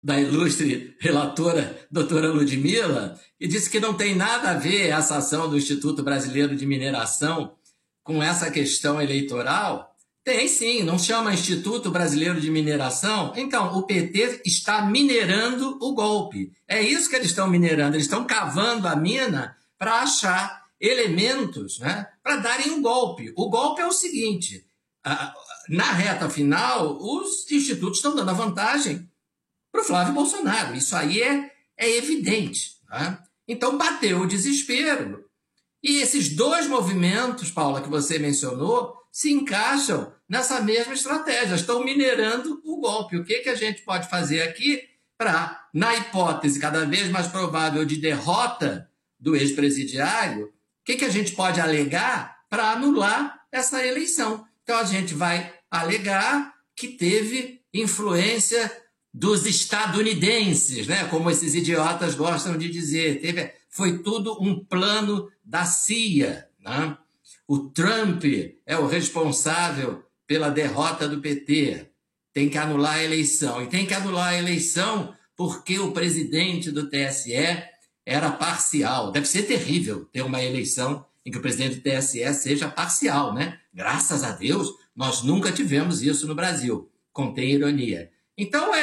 da ilustre relatora doutora Ludmila, e disse que não tem nada a ver essa ação do Instituto Brasileiro de Mineração com essa questão eleitoral. Tem sim, não chama Instituto Brasileiro de Mineração? Então, o PT está minerando o golpe. É isso que eles estão minerando, eles estão cavando a mina para achar elementos, né, para darem um golpe. O golpe é o seguinte, na reta final, os institutos estão dando a vantagem para o Flávio Bolsonaro. Isso aí é evidente. Tá? Então, bateu o desespero. E esses dois movimentos, Paula, que você mencionou, se encaixam nessa mesma estratégia. Estão minerando o golpe. O que a gente pode fazer aqui para, na hipótese cada vez mais provável de derrota do ex-presidiário, o que a gente pode alegar para anular essa eleição? Então, a gente vai alegar que teve influência dos estadunidenses, né? Como esses idiotas gostam de dizer. Foi tudo um plano da CIA. Né? O Trump é o responsável pela derrota do PT. Tem que anular a eleição. E tem que anular a eleição porque o presidente do TSE era parcial. Deve ser terrível ter uma eleição em que o presidente do TSE seja parcial, né? Graças a Deus, nós nunca tivemos isso no Brasil. Contém ironia. Então,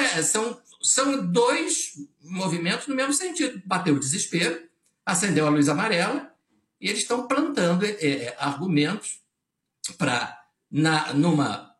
são dois movimentos no mesmo sentido. Bateu o desespero, acendeu a luz amarela, e eles estão plantando argumentos para, numa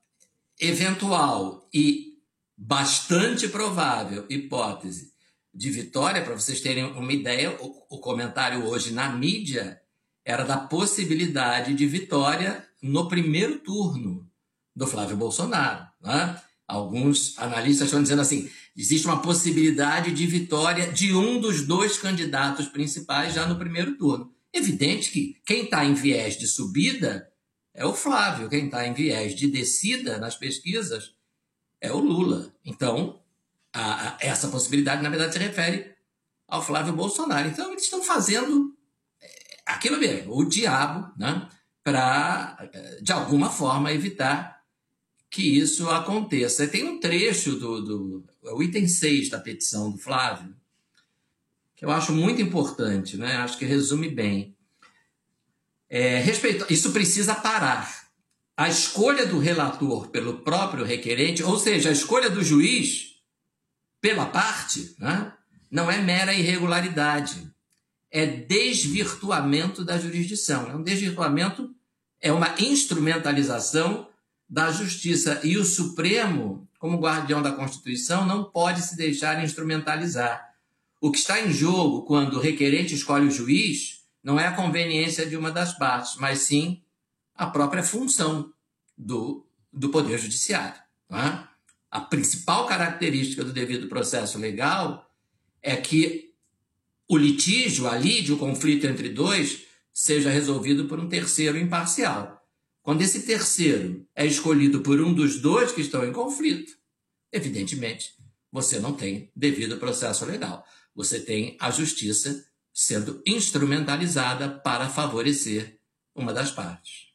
eventual e bastante provável hipótese de vitória, para vocês terem uma ideia, o comentário hoje na mídia era da possibilidade de vitória no primeiro turno do Flávio Bolsonaro. Né? Alguns analistas estão dizendo assim, existe uma possibilidade de vitória de um dos dois candidatos principais já no primeiro turno. Evidente que quem está em viés de subida é o Flávio, quem está em viés de descida nas pesquisas é o Lula. Então, essa possibilidade, na verdade, se refere ao Flávio Bolsonaro. Então, eles estão fazendo aquilo mesmo, o diabo, né, para, de alguma forma, evitar que isso aconteça. Tem um trecho o item 6 da petição do Flávio, que eu acho muito importante, né? Acho que resume bem. Isso precisa parar. A escolha do relator pelo próprio requerente, ou seja, a escolha do juiz pela parte, né, não é mera irregularidade, é desvirtuamento da jurisdição. É um desvirtuamento, é uma instrumentalização da justiça. E o Supremo, como guardião da Constituição, não pode se deixar instrumentalizar. O que está em jogo quando o requerente escolhe o juiz não é a conveniência de uma das partes, mas sim a própria função do Poder Judiciário. Não é? A principal característica do devido processo legal é que o litígio, o conflito entre dois, seja resolvido por um terceiro imparcial. Quando esse terceiro é escolhido por um dos dois que estão em conflito, evidentemente, você não tem devido processo legal. Você tem a justiça sendo instrumentalizada para favorecer uma das partes.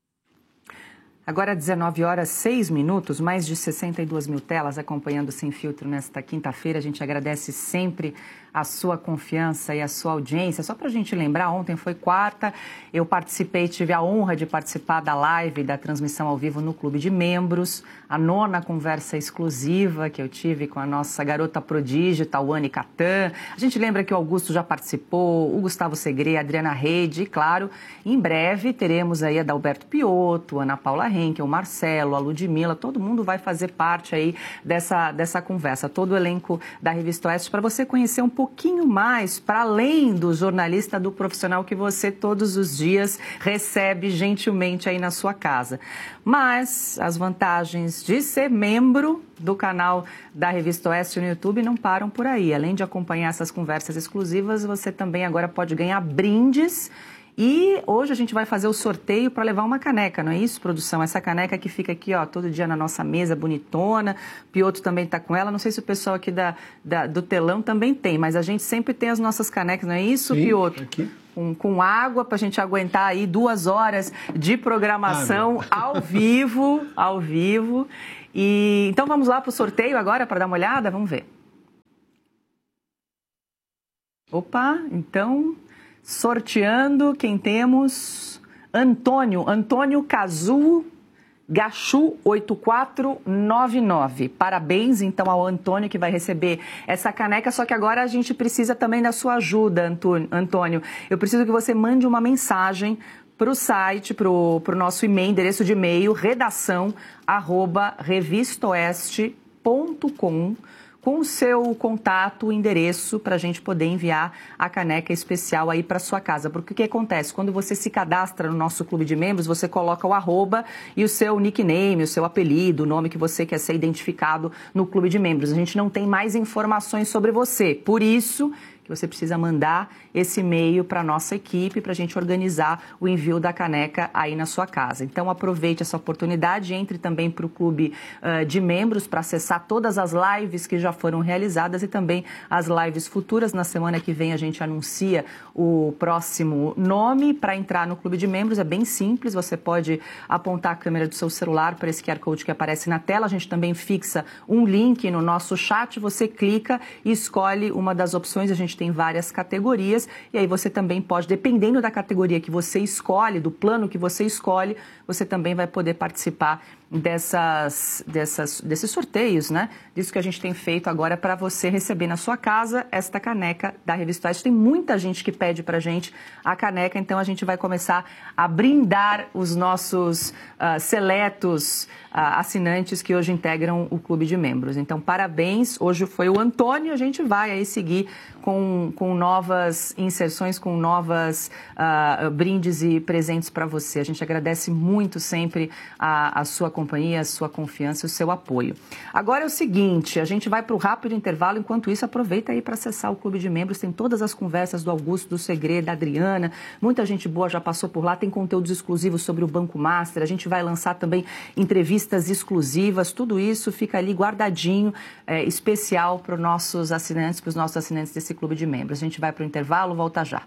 Agora, 19h06, mais de 62 mil telas acompanhando Sem Filtro nesta quinta-feira. A gente agradece sempre a sua confiança e a sua audiência. Só para a gente lembrar, ontem foi quarta, eu tive a honra de participar da live, da transmissão ao vivo no Clube de Membros, a 9ª conversa exclusiva que eu tive com a nossa garota prodígio, Tauane Catan. A gente lembra que o Augusto já participou, o Gustavo Segre, a Adriana Reide, e claro, em breve teremos aí a Adalberto Piotto, Ana Paula Henkel, o Marcelo, a Ludmila, todo mundo vai fazer parte aí dessa conversa, todo o elenco da Revista Oeste, para você conhecer um pouquinho mais, para além do jornalista, do profissional que você todos os dias recebe gentilmente aí na sua casa. Mas as vantagens de ser membro do canal da Revista Oeste no YouTube não param por aí. Além de acompanhar essas conversas exclusivas, você também agora pode ganhar brindes. E hoje a gente vai fazer o sorteio para levar uma caneca, não é isso, produção? Essa caneca que fica aqui, ó, todo dia na nossa mesa, bonitona. Piotto também está com ela. Não sei se o pessoal aqui do telão também tem, mas a gente sempre tem as nossas canecas, não é isso, sim, Piotto? Aqui. Com água para a gente aguentar aí 2 horas de programação ao vivo. E então vamos lá para o sorteio agora para dar uma olhada? Vamos ver. Opa, então, sorteando, quem temos? Antônio Cazu Gachu 8499. Parabéns, então, ao Antônio que vai receber essa caneca, só que agora a gente precisa também da sua ajuda, Antônio. Eu preciso que você mande uma mensagem para o site, para o nosso e-mail, endereço de e-mail, redação@revistaoeste.com, com o seu contato, o endereço, para a gente poder enviar a caneca especial aí para sua casa. Porque o que acontece? Quando você se cadastra no nosso clube de membros, você coloca o arroba e o seu nickname, o seu apelido, o nome que você quer ser identificado no clube de membros. A gente não tem mais informações sobre você. Por isso que você precisa mandar esse e-mail para a nossa equipe para a gente organizar o envio da caneca aí na sua casa. Então, aproveite essa oportunidade, entre também para o clube de membros para acessar todas as lives que já foram realizadas e também as lives futuras. Na semana que vem a gente anuncia o próximo nome. Para entrar no clube de membros é bem simples, você pode apontar a câmera do seu celular para esse QR Code que aparece na tela. A gente também fixa um link no nosso chat, você clica e escolhe uma das opções. A gente tem várias categorias e aí você também pode, dependendo da categoria que você escolhe, do plano que você escolhe, você também vai poder participar desses sorteios, né? Disso que a gente tem feito agora para você receber na sua casa esta caneca da Revista Oeste. Tem muita gente que pede para a gente a caneca, então a gente vai começar a brindar os nossos seletos assinantes que hoje integram o clube de membros. Então, parabéns. Hoje foi o Antônio, a gente vai aí seguir com novas inserções, com novas brindes e presentes para você. A gente agradece muito sempre a sua companhia, a sua confiança e o seu apoio. Agora é o seguinte, a gente vai para o rápido intervalo. Enquanto isso, aproveita aí para acessar o clube de membros. Tem todas as conversas do Augusto, do Segredo, da Adriana. Muita gente boa já passou por lá. Tem conteúdos exclusivos sobre o Banco Master. A gente vai lançar também entrevistas exclusivas. Tudo isso fica ali guardadinho, especial para os nossos assinantes desse clube de membros. A gente vai para o intervalo, volta já.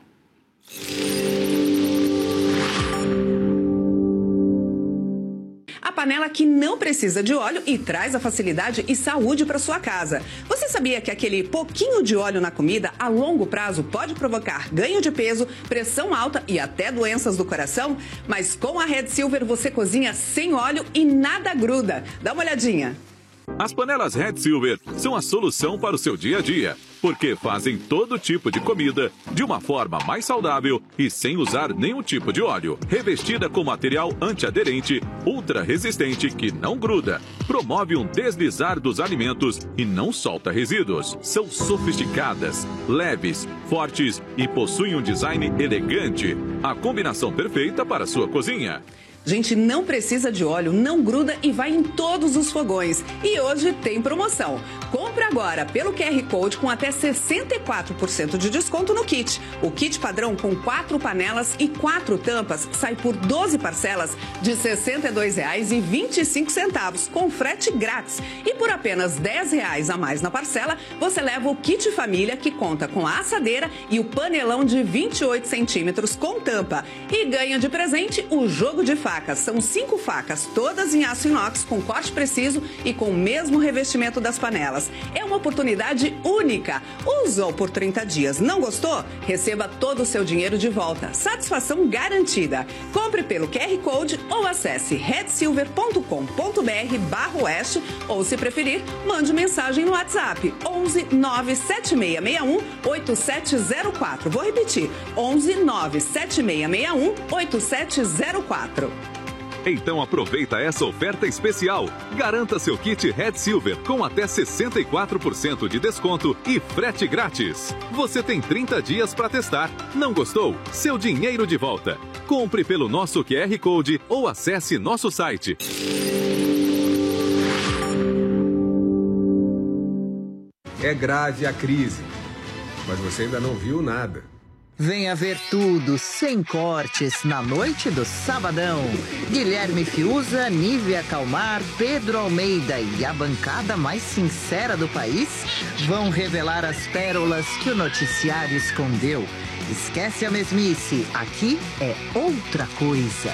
A panela que não precisa de óleo e traz a facilidade e saúde para sua casa. Você sabia que aquele pouquinho de óleo na comida a longo prazo pode provocar ganho de peso, pressão alta e até doenças do coração? Mas com a Red Silver você cozinha sem óleo e nada gruda. Dá uma olhadinha. As panelas Red Silver são a solução para o seu dia a dia, porque fazem todo tipo de comida de uma forma mais saudável e sem usar nenhum tipo de óleo. Revestida com material antiaderente, ultra resistente que não gruda, promove um deslizar dos alimentos e não solta resíduos. São sofisticadas, leves, fortes e possuem um design elegante. A combinação perfeita para a sua cozinha. Gente, não precisa de óleo, não gruda e vai em todos os fogões. E hoje tem promoção. Compre agora pelo QR Code com até 64% de desconto no kit. O kit padrão com 4 panelas e 4 tampas sai por 12 parcelas de R$ 62,25 com frete grátis. E por apenas R$ 10 a mais na parcela, você leva o kit família que conta com a assadeira e o panelão de 28 centímetros com tampa. E ganha de presente o jogo de facas. São 5 facas, todas em aço inox, com corte preciso e com o mesmo revestimento das panelas. É uma oportunidade única. Usou por 30 dias, não gostou? Receba todo o seu dinheiro de volta. Satisfação garantida. Compre pelo QR Code ou acesse redsilver.com.br/oeste ou, se preferir, mande mensagem no WhatsApp 11 97661 8704. Vou repetir, 11 97661 8704. Então aproveita essa oferta especial. Garanta seu kit Red Silver com até 64% de desconto e frete grátis. Você tem 30 dias para testar. Não gostou? Seu dinheiro de volta. Compre pelo nosso QR Code ou acesse nosso site. É grave a crise, mas você ainda não viu nada. Venha ver tudo, sem cortes, na noite do Sabadão. Guilherme Fiuza, Nívia Calmar, Pedro Almeida e a bancada mais sincera do país vão revelar as pérolas que o noticiário escondeu. Esquece a mesmice, aqui é outra coisa.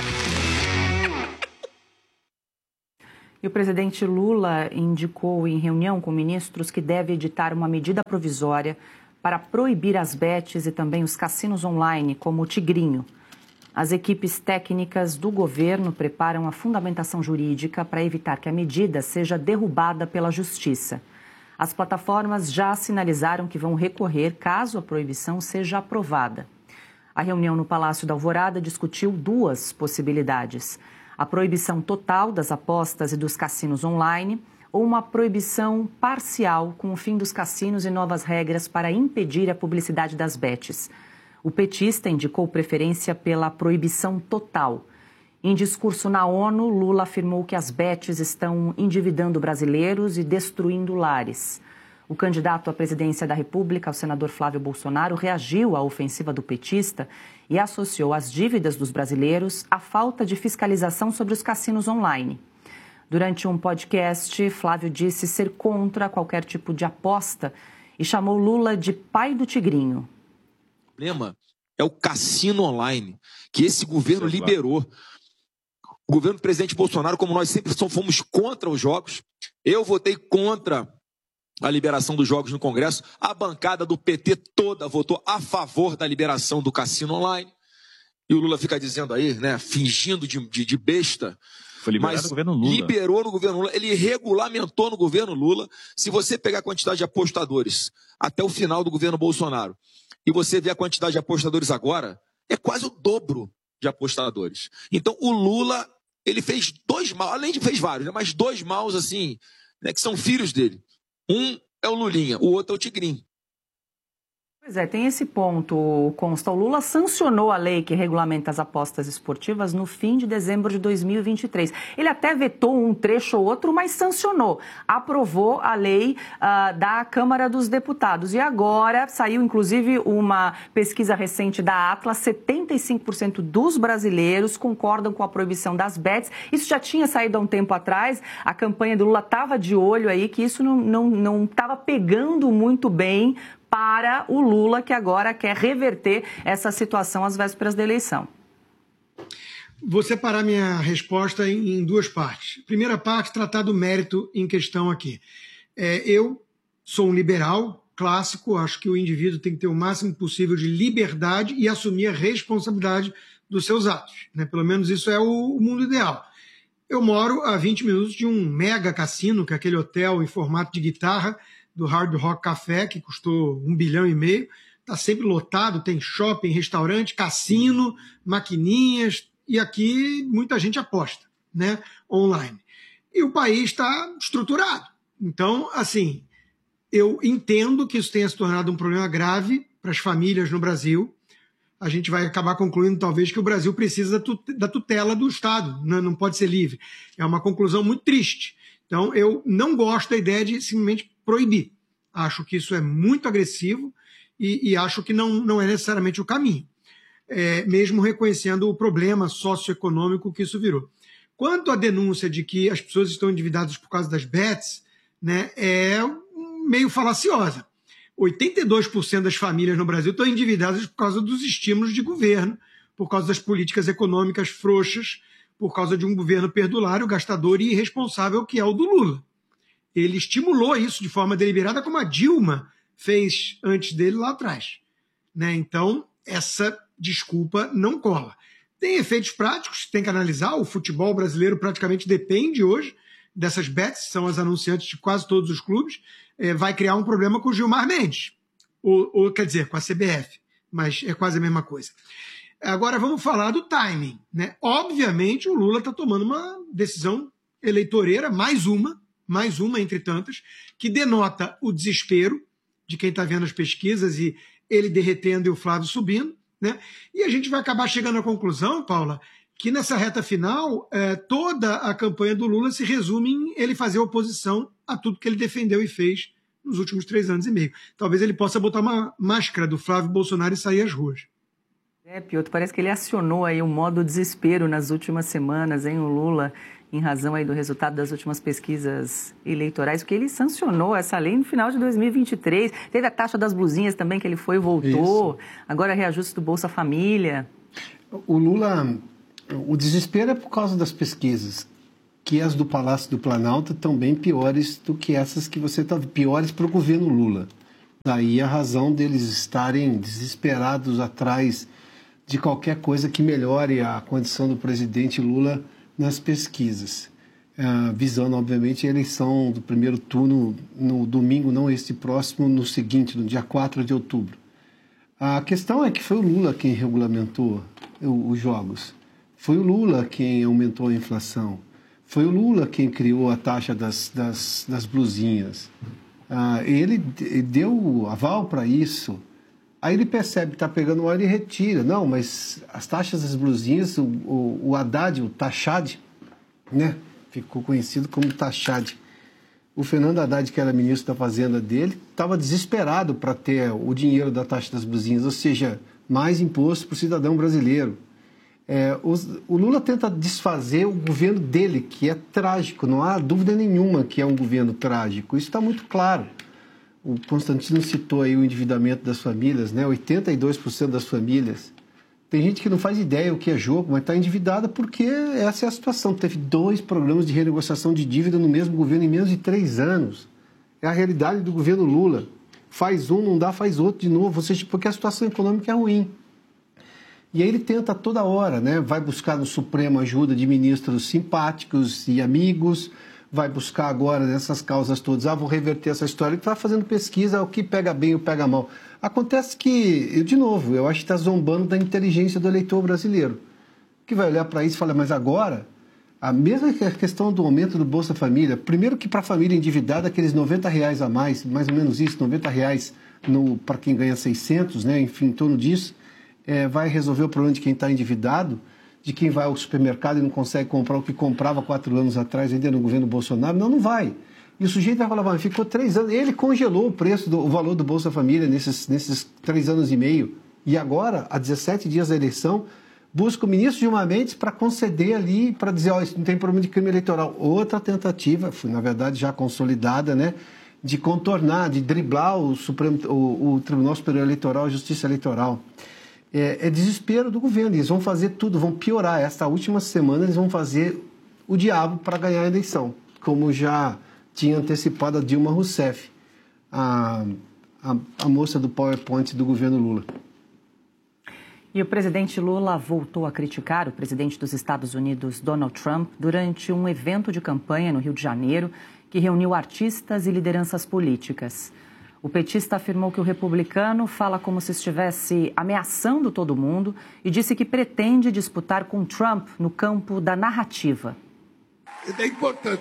E o presidente Lula indicou em reunião com ministros que deve editar uma medida provisória para proibir as bets e também os cassinos online, como o Tigrinho. As equipes técnicas do governo preparam a fundamentação jurídica para evitar que a medida seja derrubada pela Justiça. As plataformas já sinalizaram que vão recorrer caso a proibição seja aprovada. A reunião no Palácio da Alvorada discutiu duas possibilidades: a proibição total das apostas e dos cassinos online ou uma proibição parcial com o fim dos cassinos e novas regras para impedir a publicidade das bets. O petista indicou preferência pela proibição total. Em discurso na ONU, Lula afirmou que as bets estão endividando brasileiros e destruindo lares. O candidato à presidência da República, o senador Flávio Bolsonaro, reagiu à ofensiva do petista e associou as dívidas dos brasileiros à falta de fiscalização sobre os cassinos online. Durante um podcast, Flávio disse ser contra qualquer tipo de aposta e chamou Lula de pai do Tigrinho. O problema é o cassino online, que esse governo liberou. O governo do presidente Bolsonaro, como nós sempre fomos contra os jogos, eu votei contra a liberação dos jogos no Congresso, a bancada do PT toda votou a favor da liberação do cassino online, e o Lula fica dizendo aí, né, fingindo de besta, foi liberado no governo Lula. Liberou no governo Lula, ele regulamentou no governo Lula. Se você pegar a quantidade de apostadores até o final do governo Bolsonaro, e você vê a quantidade de apostadores agora, é quase o dobro de apostadores. Então, o Lula, ele fez dois maus, além de fez vários, né, mas dois maus, assim, né, que são filhos dele. Um é o Lulinha, o outro é o Tigrinho. Pois é, tem esse ponto, Consta. O Lula sancionou a lei que regulamenta as apostas esportivas no fim de dezembro de 2023. Ele até vetou um trecho ou outro, mas sancionou. Aprovou a lei da Câmara dos Deputados. E agora saiu, inclusive, uma pesquisa recente da Atlas: 75% dos brasileiros concordam com a proibição das bets. Isso já tinha saído há um tempo atrás. A campanha do Lula estava de olho aí que isso não estava pegando muito bem para o Lula, que agora quer reverter essa situação às vésperas da eleição. Vou separar minha resposta em duas partes. Primeira parte, tratar do mérito em questão aqui. Eu sou um liberal clássico, acho que o indivíduo tem que ter o máximo possível de liberdade e assumir a responsabilidade dos seus atos, né? Pelo menos isso é o mundo ideal. Eu moro a 20 minutos de um mega cassino, que é aquele hotel em formato de guitarra, do Hard Rock Café, que custou 1,5 bilhão, está sempre lotado, tem shopping, restaurante, cassino, maquininhas, e aqui muita gente aposta, né, online. E o país está estruturado. Então, assim, eu entendo que isso tenha se tornado um problema grave para as famílias no Brasil. A gente vai acabar concluindo, talvez, que o Brasil precisa da tutela do Estado, não pode ser livre. É uma conclusão muito triste. Então, eu não gosto da ideia de simplesmente proibir. Acho que isso é muito agressivo e acho que não é necessariamente o caminho, mesmo reconhecendo o problema socioeconômico que isso virou. Quanto à denúncia de que as pessoas estão endividadas por causa das bets, né, é meio falaciosa. 82% das famílias no Brasil estão endividadas por causa dos estímulos de governo, por causa das políticas econômicas frouxas, por causa de um governo perdulário, gastador e irresponsável, que é o do Lula. Ele estimulou isso de forma deliberada, como a Dilma fez antes dele lá atrás, né? Então, essa desculpa não cola. Tem efeitos práticos, tem que analisar. O futebol brasileiro praticamente depende hoje dessas bets, são as anunciantes de quase todos os clubes. Vai criar um problema com o Gilmar Mendes, ou quer dizer, com a CBF, mas é quase a mesma coisa. Agora vamos falar do timing, né? Obviamente o Lula está tomando uma decisão eleitoreira, mais uma entre tantas, que denota o desespero de quem está vendo as pesquisas e ele derretendo e o Flávio subindo, né? E a gente vai acabar chegando à conclusão, Paula, que nessa reta final toda a campanha do Lula se resume em ele fazer oposição a tudo que ele defendeu e fez nos últimos 3 anos e meio. Talvez ele possa botar uma máscara do Flávio Bolsonaro e sair às ruas. Piotr, parece que ele acionou aí o modo desespero nas últimas semanas, hein, o Lula, em razão aí do resultado das últimas pesquisas eleitorais, porque ele sancionou essa lei no final de 2023. Teve a taxa das blusinhas também, que ele foi e voltou. Isso. Agora reajuste do Bolsa Família. O Lula, o desespero é por causa das pesquisas, que as do Palácio do Planalto estão bem piores do que essas que você está... Piores para o governo Lula. Daí a razão deles estarem desesperados atrás de qualquer coisa que melhore a condição do presidente Lula nas pesquisas, visando, obviamente, a eleição do primeiro turno no domingo, não este próximo, no seguinte, no dia 4 de outubro. A questão é que foi o Lula quem regulamentou os jogos, foi o Lula quem aumentou a inflação, foi o Lula quem criou a taxa das blusinhas. Ele deu o aval para isso. Aí ele percebe que está pegando óleo e retira. Não, mas as taxas das blusinhas, o Haddad, o Tachad, né? Ficou conhecido como Tachad. O Fernando Haddad, que era ministro da Fazenda dele, estava desesperado para ter o dinheiro da taxa das blusinhas, ou seja, mais imposto para o cidadão brasileiro. O Lula tenta desfazer o governo dele, que é trágico, não há dúvida nenhuma que é um governo trágico, isso está muito claro. O Constantino citou aí o endividamento das famílias, né? 82% das famílias. Tem gente que não faz ideia o que é jogo, mas está endividada porque essa é a situação. Teve 2 programas de renegociação de dívida no mesmo governo em menos de 3 anos. É a realidade do governo Lula. Faz um, não dá, faz outro de novo, ou seja, porque a situação econômica é ruim. E aí ele tenta toda hora, né? Vai buscar no Supremo ajuda de ministros simpáticos e amigos, vai buscar agora nessas causas todas, vou reverter essa história, ele está fazendo pesquisa, o que pega bem e o que pega mal. Acontece que, de novo, eu acho que está zombando da inteligência do eleitor brasileiro, que vai olhar para isso e falar, mas agora, a mesma questão do aumento do Bolsa Família, primeiro que para a família endividada, aqueles R$90 a mais ou menos isso, R$90 para quem ganha 600, né? Enfim, em torno disso, vai resolver o problema de quem está endividado, de quem vai ao supermercado e não consegue comprar o que comprava 4 anos atrás, ainda no governo Bolsonaro. Não vai. E o sujeito vai falar, ficou 3 anos, ele congelou o valor do Bolsa Família nesses 3 anos e meio. E agora, há 17 dias da eleição, busca o ministro Gilmar Mendes para conceder ali, para dizer, isso não tem problema de crime eleitoral. Outra tentativa, na verdade já consolidada, né, de contornar, de driblar o Tribunal Superior Eleitoral, a Justiça Eleitoral. É desespero do governo, eles vão fazer tudo, vão piorar. Esta última semana eles vão fazer o diabo para ganhar a eleição, como já tinha antecipado a Dilma Rousseff, a moça do PowerPoint do governo Lula. E o presidente Lula voltou a criticar o presidente dos Estados Unidos, Donald Trump, durante um evento de campanha no Rio de Janeiro, que reuniu artistas e lideranças políticas. O petista afirmou que o republicano fala como se estivesse ameaçando todo mundo e disse que pretende disputar com Trump no campo da narrativa. É importante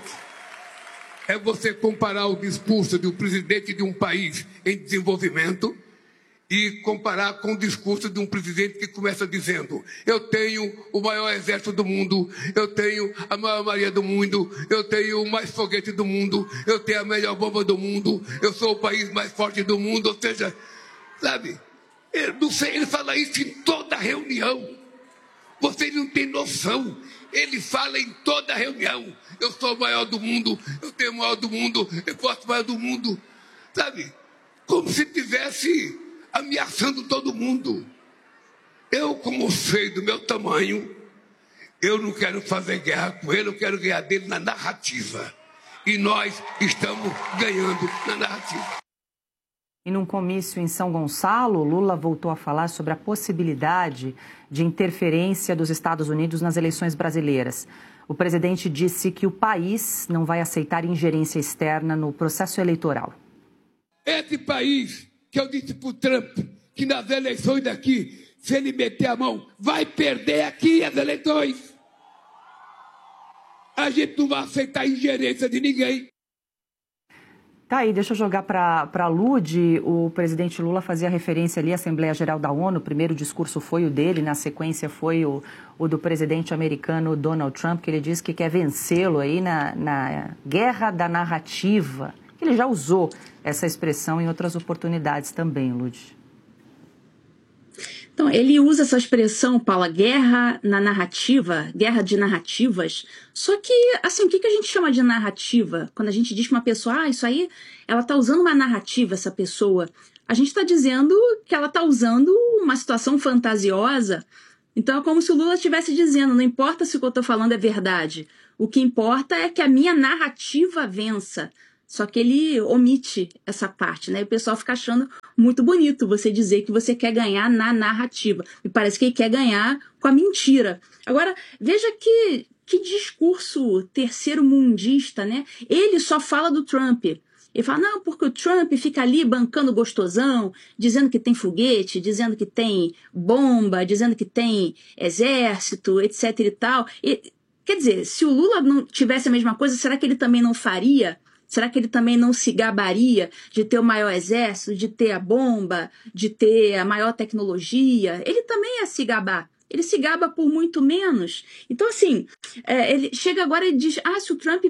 você comparar o discurso de um presidente de um país em desenvolvimento e comparar com o discurso de um presidente que começa dizendo: eu tenho o maior exército do mundo, eu tenho a maior marinha do mundo, eu tenho o mais foguete do mundo, eu tenho a melhor bomba do mundo, eu sou o país mais forte do mundo. Ou seja, sabe, ele fala isso em toda reunião. Vocês não têm noção. Ele fala em toda reunião: eu sou o maior do mundo, eu tenho o maior do mundo, eu posso o maior do mundo. Sabe, como se tivesse ameaçando todo mundo. Eu, como sei do meu tamanho, eu não quero fazer guerra com ele, eu quero ganhar dele na narrativa. E nós estamos ganhando na narrativa. E num comício em São Gonçalo, Lula voltou a falar sobre a possibilidade de interferência dos Estados Unidos nas eleições brasileiras. O presidente disse que o país não vai aceitar ingerência externa no processo eleitoral. Esse país, que eu disse para o Trump, que nas eleições daqui, se ele meter a mão, vai perder aqui as eleições. A gente não vai aceitar ingerência de ninguém. Tá aí, deixa eu jogar para a Lud. O presidente Lula fazia referência ali à Assembleia Geral da ONU. O primeiro discurso foi o dele, na sequência foi o do presidente americano Donald Trump, que ele disse que quer vencê-lo aí na guerra da narrativa. Ele já usou essa expressão em outras oportunidades também, Lud. Então, ele usa essa expressão, Paula, guerra na narrativa, guerra de narrativas. Só que, assim, o que a gente chama de narrativa? Quando a gente diz que uma pessoa, isso aí, ela está usando uma narrativa, essa pessoa. A gente está dizendo que ela está usando uma situação fantasiosa. Então, é como se o Lula estivesse dizendo, não importa se o que eu estou falando é verdade. O que importa é que a minha narrativa vença. Só que ele omite essa parte, né? E o pessoal fica achando muito bonito você dizer que você quer ganhar na narrativa. Me parece que ele quer ganhar com a mentira. Agora, veja que discurso terceiro-mundista, né? Ele só fala do Trump. Ele fala, não, porque o Trump fica ali bancando gostosão, dizendo que tem foguete, dizendo que tem bomba, dizendo que tem exército, etc e tal. Quer dizer, se o Lula não tivesse a mesma coisa, será que ele também não faria? Será que ele também não se gabaria de ter o maior exército, de ter a bomba, de ter a maior tecnologia? Ele também ia se gabar. Ele se gaba por muito menos. Então, assim, ele chega agora e diz, se o Trump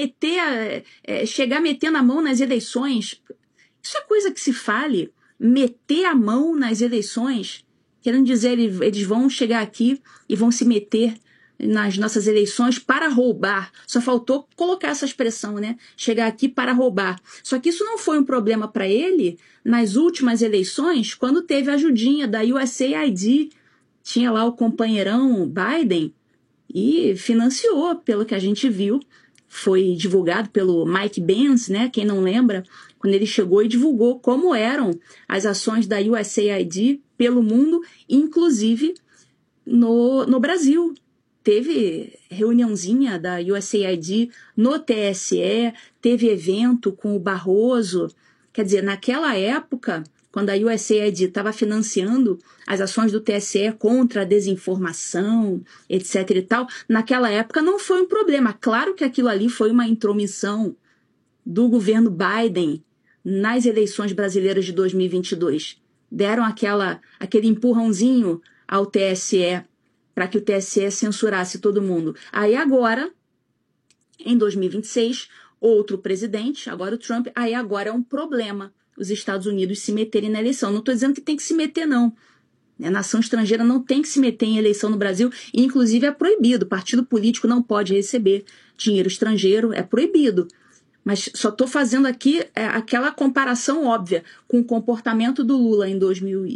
chegar metendo a mão nas eleições, isso é coisa que se fale, meter a mão nas eleições, querendo dizer, eles vão chegar aqui e vão se meter nas nossas eleições para roubar. Só faltou colocar essa expressão, né? Chegar aqui para roubar. Só que isso não foi um problema para ele nas últimas eleições, quando teve a ajudinha da USAID, tinha lá o companheirão Biden e financiou, pelo que a gente viu, foi divulgado pelo Mike Pence, né? Quem não lembra, quando ele chegou e divulgou como eram as ações da USAID pelo mundo, inclusive no Brasil. Teve reuniãozinha da USAID no TSE, teve evento com o Barroso. Quer dizer, naquela época, quando a USAID estava financiando as ações do TSE contra a desinformação, etc e tal, naquela época não foi um problema. Claro que aquilo ali foi uma intromissão do governo Biden nas eleições brasileiras de 2022. Deram aquele empurrãozinho ao TSE para que o TSE censurasse todo mundo. Aí agora, em 2026, outro presidente, agora o Trump, aí agora é um problema os Estados Unidos se meterem na eleição. Não estou dizendo que tem que se meter, não. A nação estrangeira não tem que se meter em eleição no Brasil, e inclusive é proibido. O partido político não pode receber dinheiro estrangeiro, é proibido. Mas só estou fazendo aqui aquela comparação óbvia com o comportamento do Lula em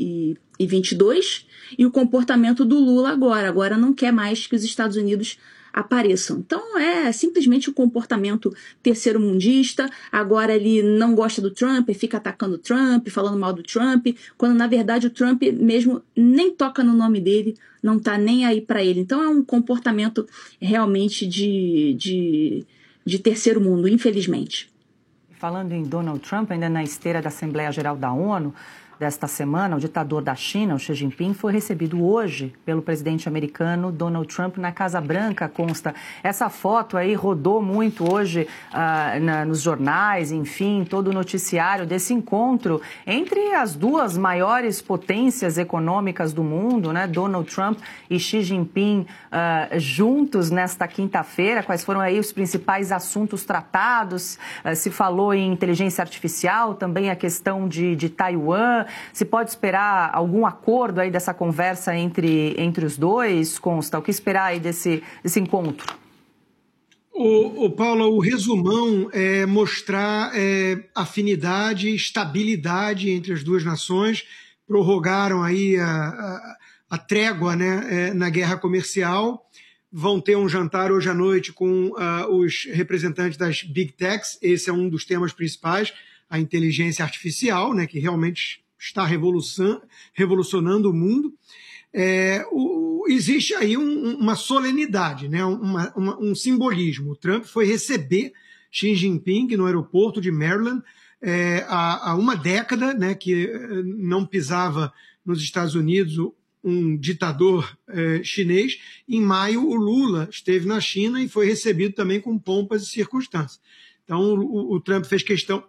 2022 e o comportamento do Lula agora. Agora não quer mais que os Estados Unidos apareçam. Então é simplesmente o comportamento terceiro-mundista. Agora ele não gosta do Trump, fica atacando o Trump, falando mal do Trump, quando na verdade o Trump mesmo nem toca no nome dele, não está nem aí para ele. Então é um comportamento realmente de terceiro mundo, infelizmente. Falando em Donald Trump, ainda na esteira da Assembleia Geral da ONU, desta semana, o ditador da China, o Xi Jinping, foi recebido hoje pelo presidente americano Donald Trump na Casa Branca, consta. Essa foto aí rodou muito hoje nos jornais, enfim, todo o noticiário desse encontro entre as duas maiores potências econômicas do mundo, né? Donald Trump e Xi Jinping juntos nesta quinta-feira. Quais foram aí os principais assuntos tratados? Se falou em inteligência artificial, também a questão de Taiwan. Se pode esperar algum acordo aí dessa conversa entre os dois, Consta? O que esperar aí desse encontro? Paula, o resumão é mostrar afinidade, estabilidade entre as duas nações, prorrogaram aí a trégua, né, na guerra comercial, vão ter um jantar hoje à noite com os representantes das Big Techs, esse é um dos temas principais, a inteligência artificial, né, que realmente está revolucionando o mundo. Existe aí uma solenidade, né? um simbolismo. O Trump foi receber Xi Jinping no aeroporto de Maryland há uma década, né, que não pisava nos Estados Unidos um ditador chinês. Em maio, o Lula esteve na China e foi recebido também com pompas e circunstâncias. Então, o Trump fez questão...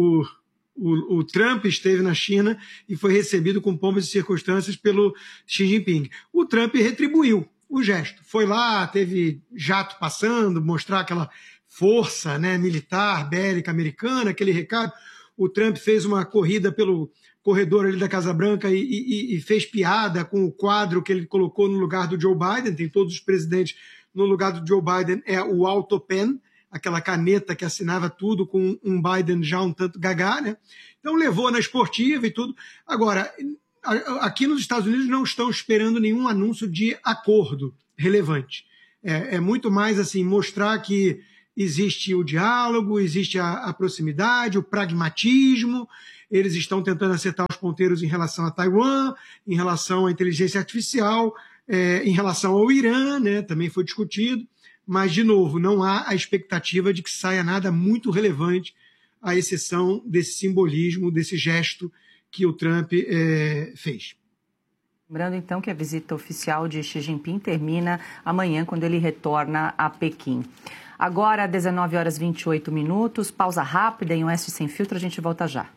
O Trump esteve na China e foi recebido com pompas e circunstâncias pelo Xi Jinping. O Trump retribuiu o gesto. Foi lá, teve jato passando, mostrar aquela força, né, militar, bélica americana, aquele recado. O Trump fez uma corrida pelo corredor ali da Casa Branca e fez piada com o quadro que ele colocou no lugar do Joe Biden. Tem todos os presidentes no lugar do Joe Biden, é o AutoPen, aquela caneta que assinava tudo com um Biden já um tanto gagá, né? Então levou na esportiva e tudo. Agora, aqui nos Estados Unidos não estão esperando nenhum anúncio de acordo relevante. É muito mais assim, mostrar que existe o diálogo, existe a proximidade, o pragmatismo. Eles estão tentando acertar os ponteiros em relação a Taiwan, em relação à inteligência artificial, em relação ao Irã, né, também foi discutido. Mas, de novo, não há a expectativa de que saia nada muito relevante, à exceção desse simbolismo, desse gesto que o Trump fez. Lembrando, então, que a visita oficial de Xi Jinping termina amanhã, quando ele retorna a Pequim. Agora, 19h28, pausa rápida em Oeste Sem Filtro, a gente volta já.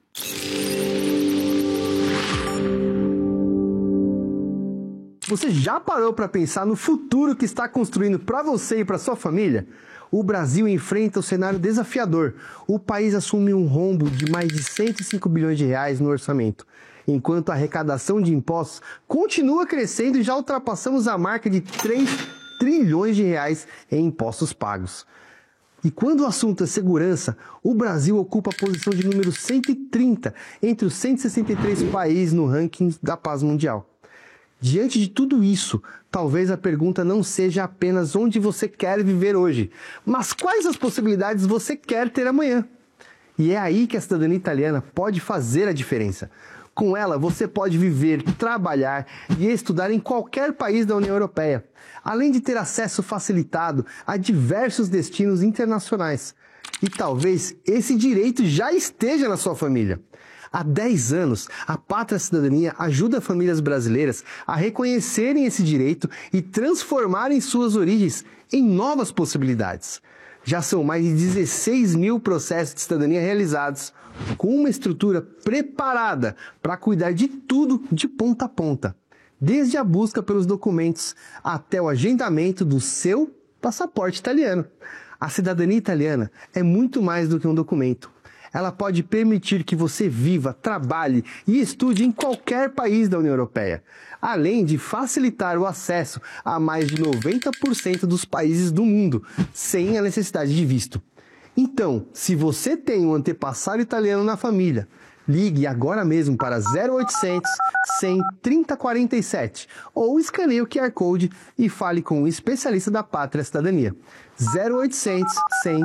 Você já parou para pensar no futuro que está construindo para você e para sua família? O Brasil enfrenta um cenário desafiador. O país assume um rombo de mais de 105 bilhões de reais no orçamento, enquanto a arrecadação de impostos continua crescendo e já ultrapassamos a marca de 3 trilhões de reais em impostos pagos. E quando o assunto é segurança, o Brasil ocupa a posição de número 130 entre os 163 países no ranking da paz mundial. Diante de tudo isso, talvez a pergunta não seja apenas onde você quer viver hoje, mas quais as possibilidades você quer ter amanhã. E é aí que a cidadania italiana pode fazer a diferença. Com ela, você pode viver, trabalhar e estudar em qualquer país da União Europeia, além de ter acesso facilitado a diversos destinos internacionais. E talvez esse direito já esteja na sua família. Há 10 anos, a Pátria Cidadania ajuda famílias brasileiras a reconhecerem esse direito e transformarem suas origens em novas possibilidades. Já são mais de 16 mil processos de cidadania realizados, com uma estrutura preparada para cuidar de tudo de ponta a ponta, desde a busca pelos documentos até o agendamento do seu passaporte italiano. A cidadania italiana é muito mais do que um documento. Ela pode permitir que você viva, trabalhe e estude em qualquer país da União Europeia, além de facilitar o acesso a mais de 90% dos países do mundo, sem a necessidade de visto. Então, se você tem um antepassado italiano na família, ligue agora mesmo para 0800 100 3047 ou escaneie o QR Code e fale com um especialista da Pátria Cidadania. 0800 100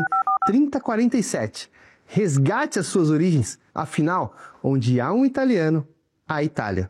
3047. Resgate as suas origens, afinal, onde há um italiano, há Itália.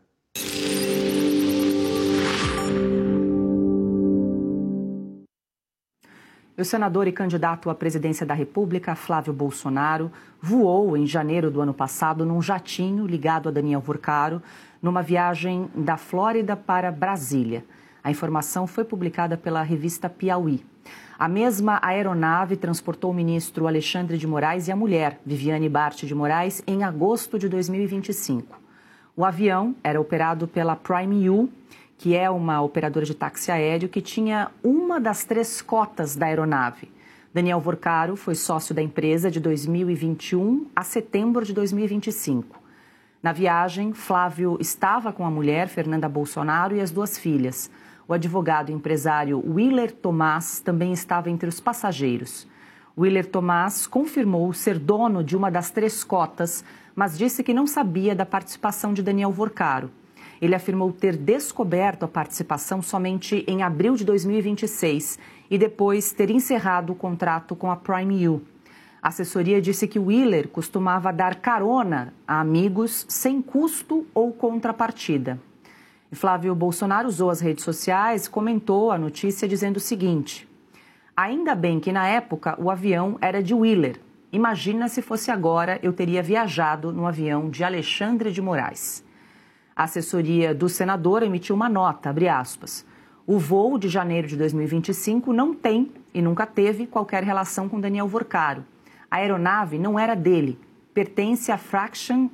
O senador e candidato à presidência da República, Flávio Bolsonaro, voou em janeiro do ano passado num jatinho ligado a Daniel Vorcaro, numa viagem da Flórida para Brasília. A informação foi publicada pela revista Piauí. A mesma aeronave transportou o ministro Alexandre de Moraes e a mulher, Viviane Bart de Moraes, em agosto de 2025. O avião era operado pela Prime U, que é uma operadora de táxi aéreo que tinha uma das 3 cotas da aeronave. Daniel Vorcaro foi sócio da empresa de 2021 a setembro de 2025. Na viagem, Flávio estava com a mulher, Fernanda Bolsonaro, e as 2 filhas. O advogado e empresário Willer Tomás também estava entre os passageiros. Willer Tomás confirmou ser dono de uma das 3 cotas, mas disse que não sabia da participação de Daniel Vorcaro. Ele afirmou ter descoberto a participação somente em abril de 2026 e depois ter encerrado o contrato com a Prime U. A assessoria disse que Willer costumava dar carona a amigos sem custo ou contrapartida. E Flávio Bolsonaro usou as redes sociais e comentou a notícia dizendo o seguinte: ainda bem que na época o avião era de Willer. Imagina se fosse agora, eu teria viajado no avião de Alexandre de Moraes. A assessoria do senador emitiu uma nota, abre aspas. O voo de janeiro de 2025 não tem e nunca teve qualquer relação com Daniel Vorcaro. A aeronave não era dele. Pertence à Fraction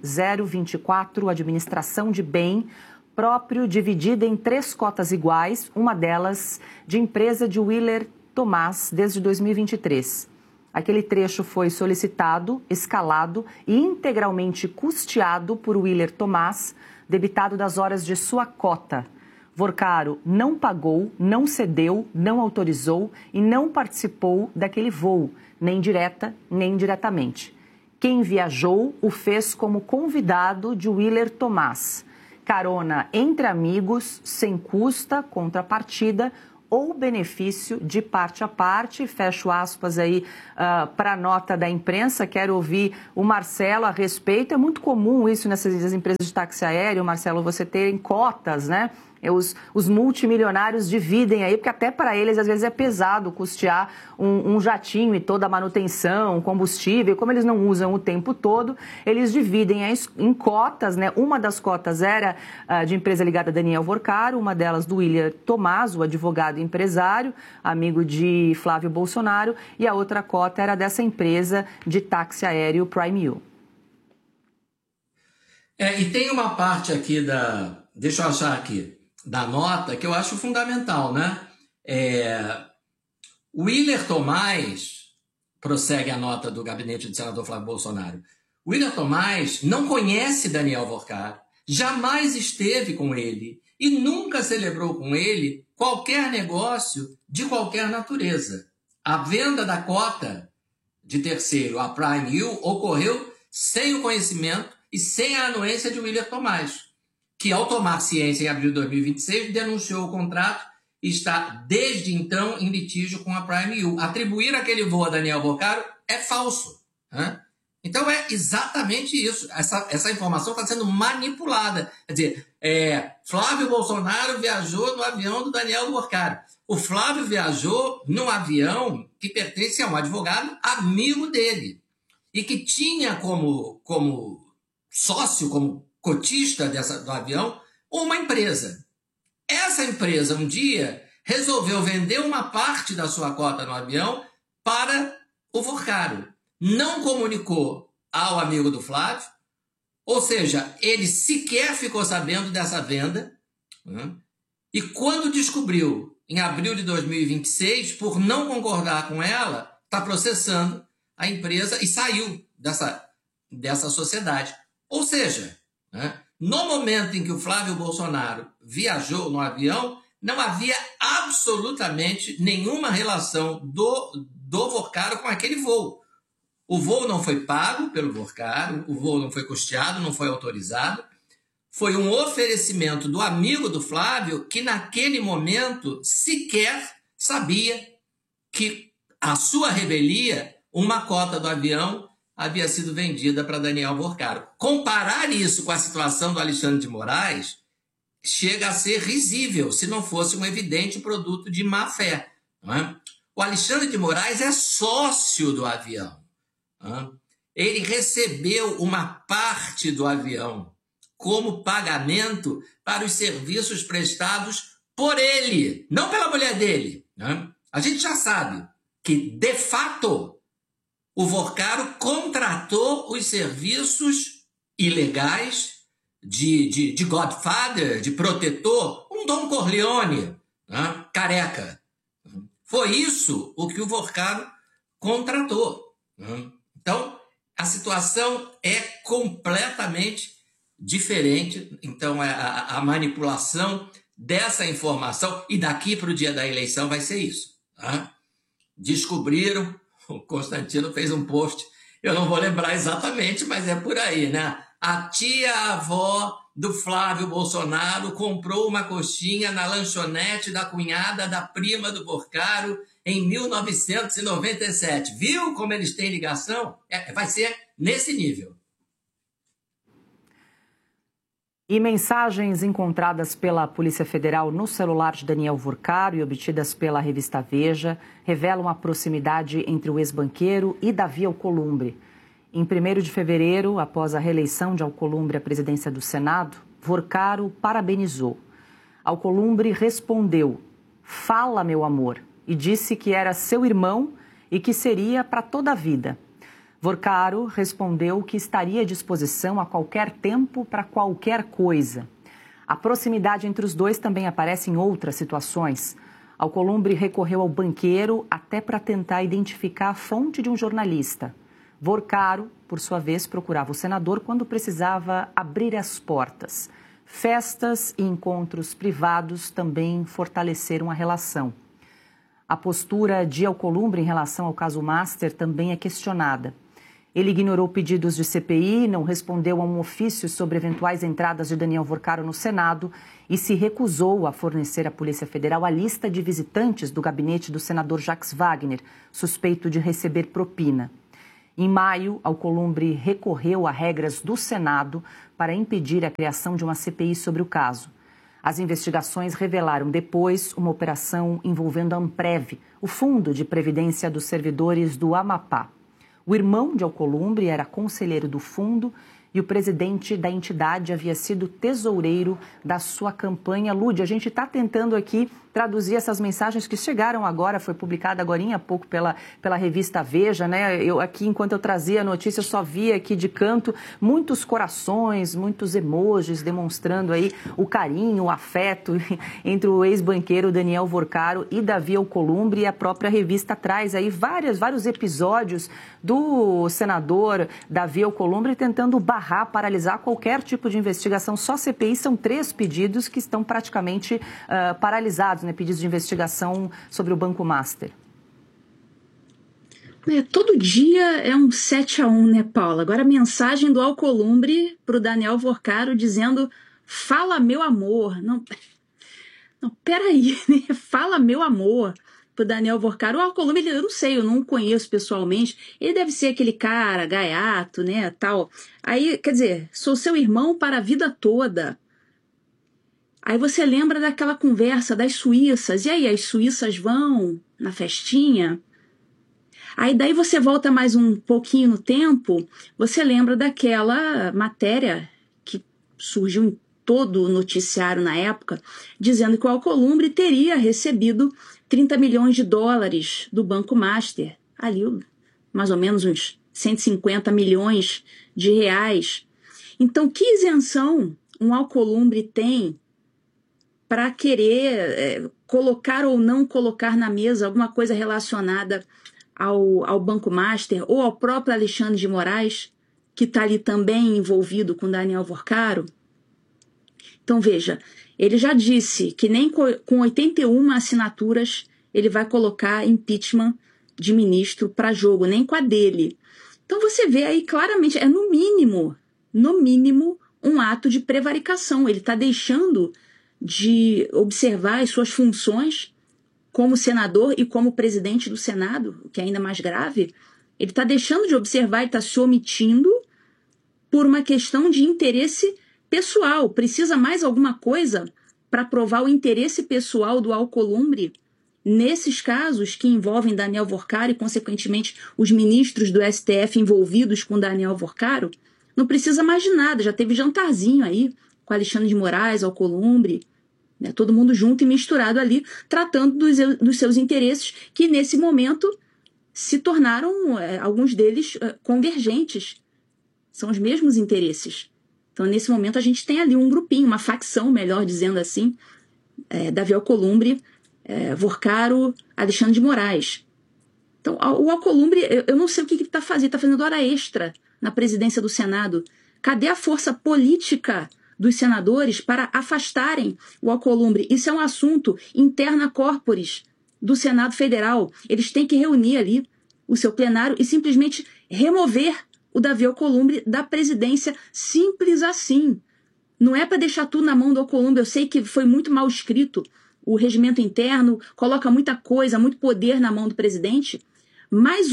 024, Administração de Bem, próprio, dividida em 3 cotas iguais, uma delas de empresa de Willer Tomás desde 2023. Aquele trecho foi solicitado, escalado e integralmente custeado por Willer Tomás, debitado das horas de sua cota. Vorcaro não pagou, não cedeu, não autorizou e não participou daquele voo, nem direta nem indiretamente. Quem viajou o fez como convidado de Willer Tomás. Carona entre amigos, sem custa, contrapartida ou benefício de parte a parte. Fecho aspas aí para a nota da imprensa. Quero ouvir o Marcelo a respeito. É muito comum isso nessas empresas de táxi aéreo, Marcelo, você ter cotas, né? Os multimilionários dividem aí, porque até para eles às vezes é pesado custear um jatinho e toda a manutenção, combustível. Como eles não usam o tempo todo, eles dividem em cotas, né? Uma das cotas era de empresa ligada a Daniel Vorcaro, uma delas do William Tomaso, advogado e empresário, amigo de Flávio Bolsonaro, e a outra cota era dessa empresa de táxi aéreo Prime U. E tem uma parte aqui deixa eu achar aqui, da nota que eu acho fundamental, né? William Tomás, prossegue a nota do gabinete do senador Flávio Bolsonaro, William Tomás não conhece Daniel Vorcaro, jamais esteve com ele e nunca celebrou com ele qualquer negócio de qualquer natureza. A venda da cota de terceiro, a Prime U, ocorreu sem o conhecimento e sem a anuência de William Tomás, que, ao tomar ciência em abril de 2026, denunciou o contrato e está, desde então, em litígio com a Prime U. Atribuir aquele voo a Daniel Vorcaro é falso, né? Então, é exatamente isso. Essa informação está sendo manipulada. Quer dizer, Flávio Bolsonaro viajou no avião do Daniel Vorcaro. O Flávio viajou num avião que pertence a um advogado amigo dele e que tinha como sócio, como cotista do avião, uma empresa. Essa empresa, um dia, resolveu vender uma parte da sua cota no avião para o Vorcaro. Não comunicou ao amigo do Flávio, ou seja, ele sequer ficou sabendo dessa venda, né? E quando descobriu, em abril de 2026, por não concordar com ela, está processando a empresa e saiu dessa sociedade. Ou seja, né, no momento em que o Flávio Bolsonaro viajou no avião, não havia absolutamente nenhuma relação do Vorcaro com aquele voo. O voo não foi pago pelo Vorcaro, o voo não foi custeado, não foi autorizado. Foi um oferecimento do amigo do Flávio que, naquele momento, sequer sabia que a sua revelia, uma cota do avião, havia sido vendida para Daniel Vorcaro. Comparar isso com a situação do Alexandre de Moraes chega a ser risível, se não fosse um evidente produto de má-fé. Não é? O Alexandre de Moraes é sócio do avião. Ele recebeu uma parte do avião como pagamento para os serviços prestados por ele, não pela mulher dele. A gente já sabe que, de fato, o Vorcaro contratou os serviços ilegais de Godfather, de protetor, um Dom Corleone, careca. Foi isso o que o Vorcaro contratou. Então, a situação é completamente diferente. Então, a manipulação dessa informação, e daqui para o dia da eleição vai ser isso. Descobriram, o Constantino fez um post, eu não vou lembrar exatamente, mas é por aí, né? A tia-avó do Flávio Bolsonaro comprou uma coxinha na lanchonete da cunhada da prima do Vorcaro em 1997. Viu como eles têm ligação? Vai ser nesse nível. E mensagens encontradas pela Polícia Federal no celular de Daniel Vorcaro e obtidas pela revista Veja revelam a proximidade entre o ex-banqueiro e Davi Alcolumbre. Em 1º de fevereiro, após a reeleição de Alcolumbre à presidência do Senado, Vorcaro parabenizou. Alcolumbre respondeu: "Fala, meu amor", e disse que era seu irmão e que seria para toda a vida. Vorcaro respondeu que estaria à disposição a qualquer tempo para qualquer coisa. A proximidade entre os dois também aparece em outras situações. Alcolumbre recorreu ao banqueiro até para tentar identificar a fonte de um jornalista. Vorcaro, por sua vez, procurava o senador quando precisava abrir as portas. Festas e encontros privados também fortaleceram a relação. A postura de Alcolumbre em relação ao caso Master também é questionada. Ele ignorou pedidos de CPI, não respondeu a um ofício sobre eventuais entradas de Daniel Vorcaro no Senado e se recusou a fornecer à Polícia Federal a lista de visitantes do gabinete do senador Jacques Wagner, suspeito de receber propina. Em maio, Alcolumbre recorreu a regras do Senado para impedir a criação de uma CPI sobre o caso. As investigações revelaram depois uma operação envolvendo a Amprev, o Fundo de Previdência dos Servidores do Amapá. O irmão de Alcolumbre era conselheiro do fundo e o presidente da entidade havia sido tesoureiro da sua campanha. Lúdia, a gente está tentando aqui traduzir essas mensagens que chegaram agora, foi publicada agorinha há pouco pela revista Veja, né? Eu aqui, enquanto eu trazia a notícia, eu só via aqui de canto muitos corações, muitos emojis demonstrando aí o carinho, o afeto entre o ex-banqueiro Daniel Vorcaro e Davi Alcolumbre, e a própria revista traz aí vários episódios do senador Davi Alcolumbre tentando paralisar qualquer tipo de investigação. Só CPI são 3 pedidos que estão praticamente paralisados, né? Pedidos de investigação sobre o Banco Master. Todo dia é um 7-1, né, Paula? Agora a mensagem do Alcolumbre para o Daniel Vorcaro dizendo: fala, meu amor. Não, peraí, né? Fala, meu amor, pro Daniel Vorcaro. O Alcolumbre, eu não sei, eu não conheço pessoalmente. Ele deve ser aquele cara gaiato, né, tal. Aí, quer dizer, sou seu irmão para a vida toda. Aí você lembra daquela conversa das suíças. E aí, as suíças vão na festinha? Aí daí você volta mais um pouquinho no tempo, você lembra daquela matéria que surgiu em todo o noticiário na época, dizendo que o Alcolumbre teria recebido 30 milhões de dólares do Banco Master, ali mais ou menos uns 150 milhões de reais. Então, que isenção um Alcolumbre tem para querer colocar ou não colocar na mesa alguma coisa relacionada ao Banco Master ou ao próprio Alexandre de Moraes, que está ali também envolvido com Daniel Vorcaro? Então, veja, ele já disse que nem com 81 assinaturas ele vai colocar impeachment de ministro para jogo, nem com a dele. Então, você vê aí claramente, é no mínimo, um ato de prevaricação. Ele está deixando de observar as suas funções como senador e como presidente do Senado, o que é ainda mais grave. Ele está deixando de observar e está se omitindo por uma questão de interesse pessoal. Precisa mais alguma coisa para provar o interesse pessoal do Alcolumbre nesses casos que envolvem Daniel Vorcaro e, consequentemente, os ministros do STF envolvidos com Daniel Vorcaro? Não precisa mais de nada. Já teve jantarzinho aí com Alexandre de Moraes, Alcolumbre, né, todo mundo junto e misturado ali, tratando dos seus interesses, que nesse momento se tornaram, alguns deles, convergentes. São os mesmos interesses. Então, nesse momento, a gente tem ali um grupinho, uma facção, melhor dizendo assim, Davi Alcolumbre, Vorcaro, Alexandre de Moraes. Então, o Alcolumbre, eu não sei o que ele está fazendo. Está fazendo hora extra na presidência do Senado. Cadê a força política dos senadores para afastarem o Alcolumbre? Isso é um assunto interna corporis do Senado Federal. Eles têm que reunir ali o seu plenário e simplesmente remover o Davi Alcolumbre da presidência, simples assim. Não é para deixar tudo na mão do Alcolumbre. Eu sei que foi muito mal escrito. O regimento interno coloca muita coisa, muito poder na mão do presidente, mas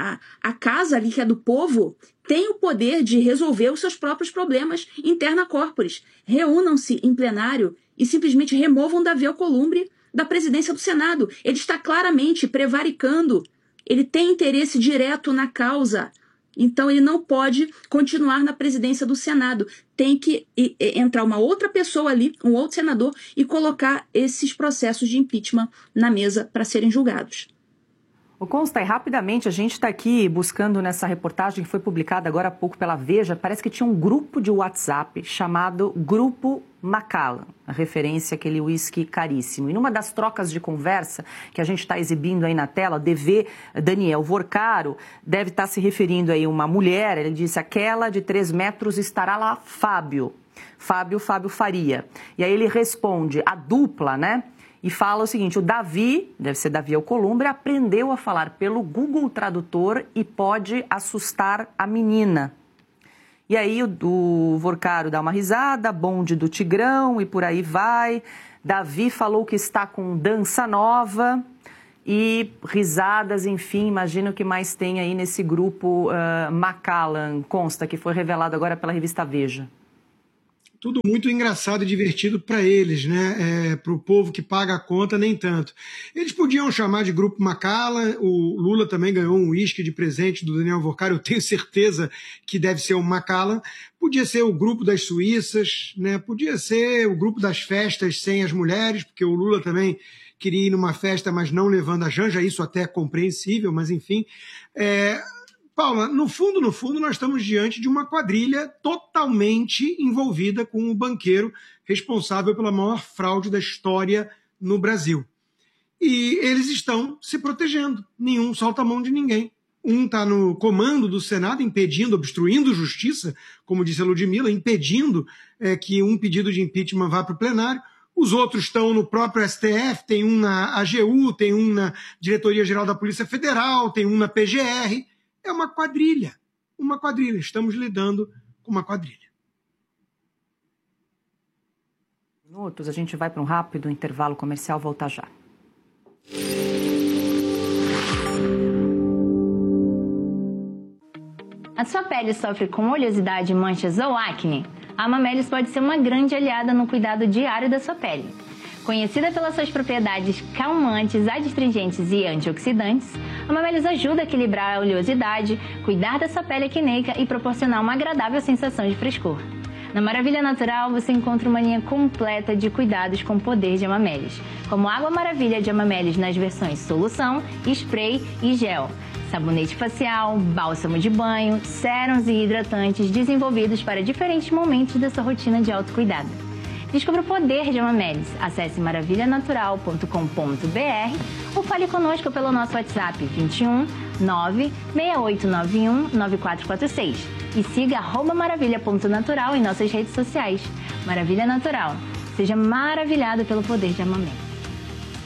a casa ali, que é do povo, tem o poder de resolver os seus próprios problemas interna corporis. Reúnam-se em plenário e simplesmente removam Davi Alcolumbre da presidência do Senado. Ele está claramente prevaricando. Ele tem interesse direto na causa. Então, ele não pode continuar na presidência do Senado. Tem que entrar uma outra pessoa ali, um outro senador, e colocar esses processos de impeachment na mesa para serem julgados. O Consta, rapidamente, a gente está aqui buscando nessa reportagem que foi publicada agora há pouco pela Veja, parece que tinha um grupo de WhatsApp chamado Grupo Macallan, a referência àquele uísque caríssimo. E numa das trocas de conversa que a gente está exibindo aí na tela, DV Daniel Vorcaro deve estar se referindo aí a uma mulher, ele disse, aquela de 3 metros estará lá, Fábio Faria. E aí ele responde, a dupla, né? e fala o seguinte: o Davi, deve ser Davi Alcolumbre, aprendeu a falar pelo Google Tradutor e pode assustar a menina. E aí o Vorcaro dá uma risada, bonde do Tigrão e por aí vai. Davi falou que está com dança nova e risadas, enfim, imagino o que mais tem aí nesse grupo Macallan, consta, que foi revelado agora pela revista Veja. Tudo muito engraçado e divertido para eles, né? Para o povo que paga a conta, nem tanto. Eles podiam chamar de Grupo Macallan, o Lula também ganhou um uísque de presente do Daniel Vorcaro, eu tenho certeza que deve ser o Macallan. Podia ser o Grupo das Suíças, né? Podia ser o Grupo das Festas sem as mulheres, porque o Lula também queria ir numa festa, mas não levando a Janja, isso até é compreensível, mas enfim... Paula, no fundo, nós estamos diante de uma quadrilha totalmente envolvida com o banqueiro responsável pela maior fraude da história no Brasil. E eles estão se protegendo, nenhum solta a mão de ninguém. Um está no comando do Senado, impedindo, obstruindo justiça, como disse a Ludmilla, impedindo que um pedido de impeachment vá para o plenário. Os outros estão no próprio STF, tem um na AGU, tem um na Diretoria-Geral da Polícia Federal, tem um na PGR. É uma quadrilha, estamos lidando com uma quadrilha. Minutos, a gente vai para um rápido intervalo comercial, volta já. A sua pele sofre com oleosidade, manchas ou acne? A Amamelis pode ser uma grande aliada no cuidado diário da sua pele. Conhecida pelas suas propriedades calmantes, adstringentes e antioxidantes, a Amamelis ajuda a equilibrar a oleosidade, cuidar da sua pele acneica e proporcionar uma agradável sensação de frescor. Na Maravilha Natural você encontra uma linha completa de cuidados com o poder de Amamelis, como Água Maravilha de Amamelis nas versões solução, spray e gel, sabonete facial, bálsamo de banho, sérums e hidratantes desenvolvidos para diferentes momentos da sua rotina de autocuidado. Descubra o poder de Amamelis. Acesse maravilhanatural.com.br ou fale conosco pelo nosso WhatsApp 21 96891 9446 e siga @maravilha.natural em nossas redes sociais. Maravilha Natural. Seja maravilhado pelo poder de Amamelis.